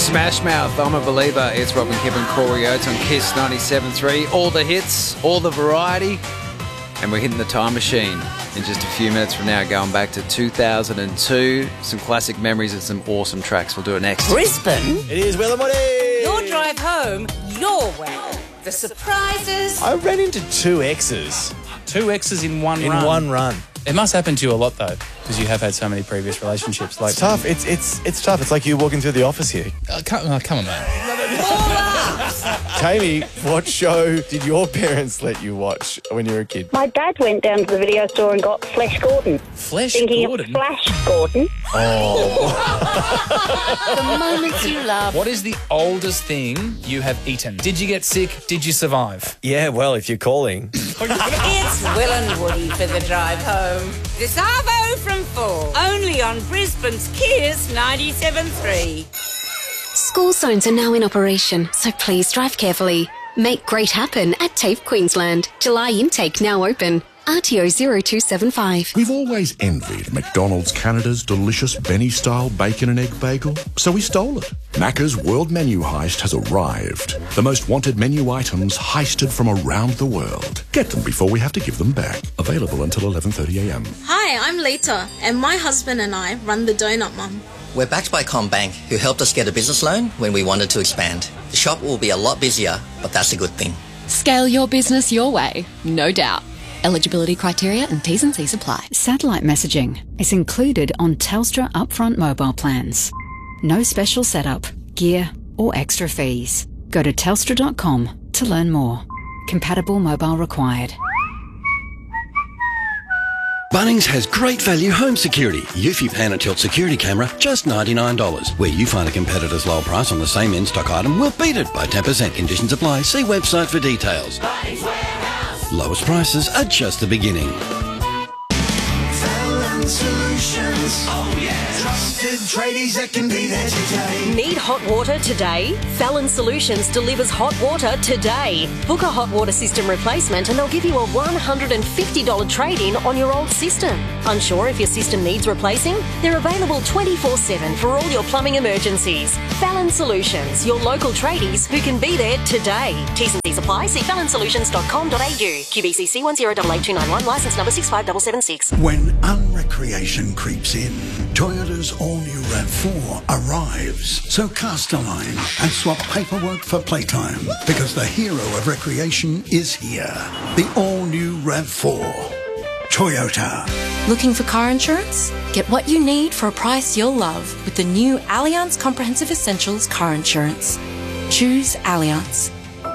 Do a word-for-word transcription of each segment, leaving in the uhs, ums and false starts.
Smash Mouth, I'm a Believer. It's Robin Kipp and Corey Oates on Kiss ninety-seven three. All the hits, all the variety. And we're hitting the time machine in just a few minutes from now, going back to two thousand two. Some classic memories and some awesome tracks. We'll do it next. Brisbane. It is Will and Woody. Your drive home, your way. The surprises. I ran into two exes Two exes in one in run. one run. It must happen to you a lot, though, because you have had so many previous relationships. Like It's tough. It's it's it's tough. It's like you walking through the office here. Uh, come, oh, come on, man. Kaylee, what show did your parents let you watch when you were a kid? My dad went down to the video store and got Flash Gordon. Flesh Thinking Gordon. of Flash Gordon. The moments you love. What is the oldest thing you have eaten? Did you get sick? Did you survive? Yeah, well, if you're calling. It's Will and Woody for the drive home. This Arvo from four. Only on Brisbane's Kiss ninety-seven three. School zones are now in operation, so please drive carefully. Make great happen at TAFE Queensland. July intake now open. R T O zero two seven five. We've always envied McDonald's Canada's delicious Benny-style bacon and egg bagel, so we stole it. Macca's World Menu Heist has arrived. The most wanted menu items heisted from around the world. Get them before we have to give them back. Available until eleven thirty a m. Hi, I'm Lita, and my husband and I run the Donut Mum. We're backed by CommBank, who helped us get a business loan when we wanted to expand. The shop will be a lot busier, but that's a good thing. Scale your business your way, no doubt. Eligibility criteria and T's and C's apply. Satellite messaging is included on Telstra upfront mobile plans. No special setup, gear or extra fees. Go to telstra dot com to learn more. Compatible mobile required. Bunnings has great value home security. Eufy Pan and Tilt security camera, just ninety-nine dollars. Where you find a competitor's lower price on the same in-stock item, we'll beat it by ten percent. Conditions apply. See website for details. Bunnings Warehouse. Lowest prices are just the beginning. Fallon Solutions. Oh yeah. Trusted tradies that can be there today. Need hot water today? Fallon Solutions delivers hot water today. Book a hot water system replacement and they'll give you a one hundred fifty dollars trade-in on your old system. Unsure if your system needs replacing? They're available twenty-four seven for all your plumbing emergencies. Fallon Solutions, your local tradies who can be there today. T's and C's apply. See fallon solutions dot com dot a u. Q B C C one zero eight eight two nine one, licence number six five seven seven six. When unrecreation creeps in, Toyota's all-new RAV four arrives. So cast a line and swap paperwork for playtime, because the hero of recreation is here. The all-new RAV four. Toyota. Looking for car insurance? Get what you need for a price you'll love with the new Allianz Comprehensive Essentials car insurance. Choose Allianz.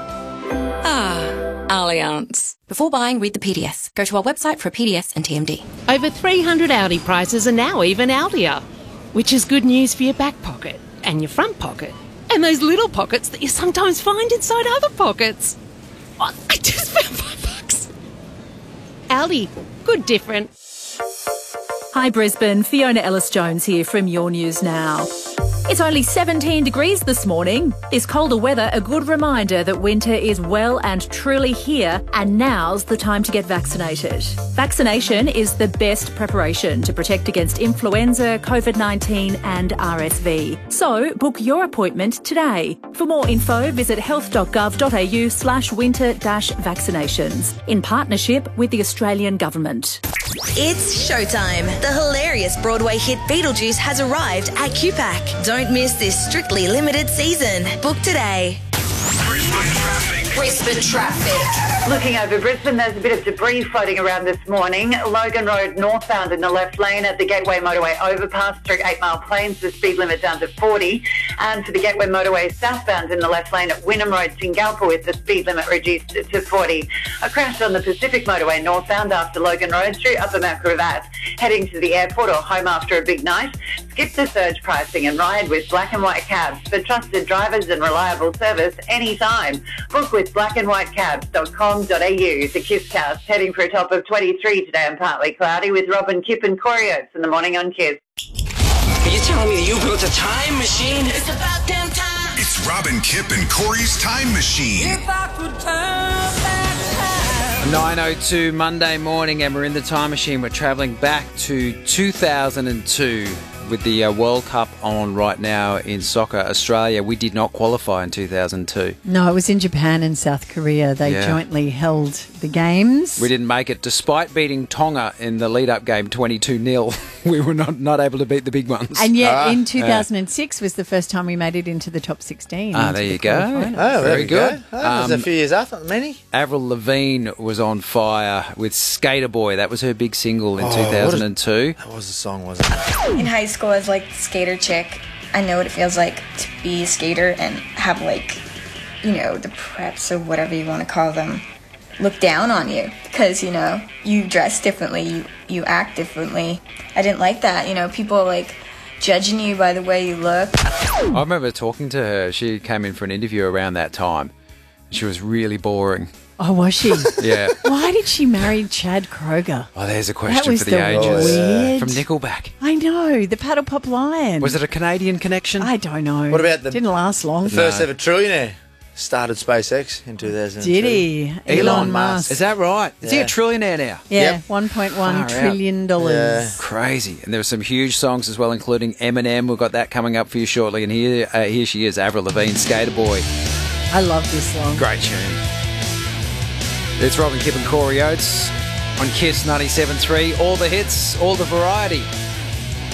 Ah, Allianz. Before buying, read the P D S. Go to our website for a P D S and T M D. Over three hundred Audi prices are now even Audier, which is good news for your back pocket and your front pocket and those little pockets that you sometimes find inside other pockets. Oh, I just found five bucks. Audi, good different. Hi Brisbane, Fiona Ellis-Jones here from Your News Now. It's only seventeen degrees this morning. This colder weather a good reminder that winter is well and truly here, and now's the time to get vaccinated. Vaccination is the best preparation to protect against influenza, COVID nineteen and R S V. So book your appointment today. For more info, visit health dot gov dot a u slash winter dash vaccinations in partnership with the Australian Government. It's showtime. The hilarious Broadway hit Beetlejuice has arrived at Q PAC. Don't miss this strictly limited season. Book today. Brisbane traffic. Brisbane traffic. Looking over Brisbane, there's a bit of debris floating around this morning. Logan Road northbound in the left lane at the Gateway Motorway overpass through Eight Mile Plains, the speed limit down to forty. And for the Gateway Motorway southbound in the left lane at Wynnum Road, Singalpa, with the speed limit reduced to forty. A crash on the Pacific Motorway northbound after Logan Road through Upper Mount Gravatt. Heading to the airport or home after a big night? Skip the surge pricing and ride with Black and White Cabs for trusted drivers and reliable service anytime. Book with black and white cabs dot com dot a u. The KISScast heading for a top of twenty-three today and partly cloudy with Robin Kipp and Corey Oates in the morning on Kiss. Are you telling me you built a time machine? It's about damn time. It's Robin Kipp and Corey's Time Machine. If I could turn back time. nine oh two Monday morning and we're in the time machine. We're travelling back to two thousand two. with the uh, World Cup on right now in soccer, Australia, we did not qualify in two thousand two. No, it was in Japan and South Korea. They Yeah. jointly held the games. We didn't make it despite beating Tonga in the lead-up game twenty-two nil. We were not, not able to beat the big ones. And yet, Ah, in yeah. two thousand six was the first time we made it into the top sixteen. Ah, into there the you go. quarterfinals. Oh, there Very we go. good. Oh, that was a Um, few years after, many. Avril Lavigne was on fire with Skater Boy. That was her big single in Oh, two thousand two. That was the song, wasn't it? In high school, as like skater chick, I know what it feels like to be a skater and have like, you know, the preps or whatever you want to call them, look down on you because you know you dress differently, you you act differently. I didn't like that. You know, people like judging you by the way you look. I remember talking to her. She came in for an interview around that time. She was really boring. Oh, was she? Yeah. Why did she marry Chad Kroger? Oh, there's a That question was for the, the ages. weird- From Nickelback. I know, the Paddle Pop Lion. Was it a Canadian connection? I don't know. What about the Didn't last long. The first ever trillionaire started SpaceX in two thousand two. Did he? Elon Musk. Is that right? Is he a Yeah. trillionaire now? Yeah, Yep. one point one Far out. trillion dollars. Crazy. And there were some huge songs as well, including Eminem. We've got that coming up for you shortly. And here, uh, here she is, Avril Lavigne, Skater Boy. I love this song. Great tune. It's Robin Kipp and Corey Oates on Kiss ninety-seven point three. All the hits, all the variety.